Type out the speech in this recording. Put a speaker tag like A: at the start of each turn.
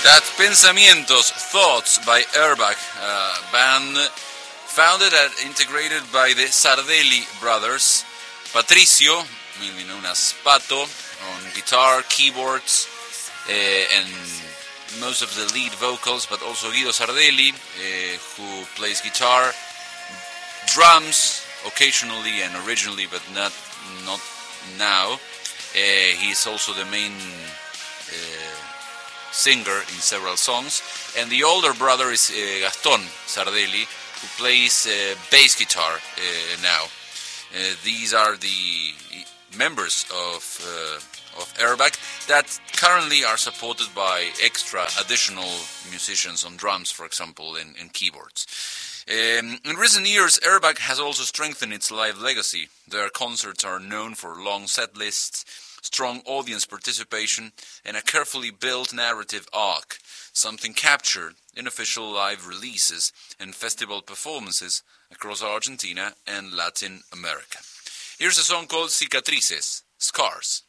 A: That's Pensamientos, Thoughts by Airbag, a band founded and integrated by the Sardelli brothers. Patricio, mainly known as Pato, on guitar, keyboards, and most of the lead vocals, but also Guido Sardelli, who plays guitar, drums, occasionally and originally, but not now. He's also the main singer in several songs, and the older brother is Gaston Sardelli, who plays bass guitar now. These are the members of Airbag that currently are supported by extra additional musicians on drums, for example, and keyboards. In recent years, Airbag has also strengthened its live legacy. Their concerts are known for long set lists, strong audience participation, and a carefully built narrative arc, something captured in official live releases and festival performances across Argentina and Latin America. Here's a song called Cicatrices, Scars.